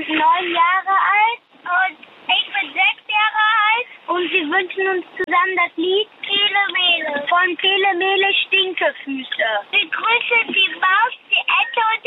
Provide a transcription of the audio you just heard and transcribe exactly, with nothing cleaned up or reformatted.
sind neun Jahre alt. Und ich bin sechs Jahre alt. Und wir wünschen uns zusammen das Lied Pele Mele von Pele Mele Stinkefüße. Wir grüßen die Maus, die Ente und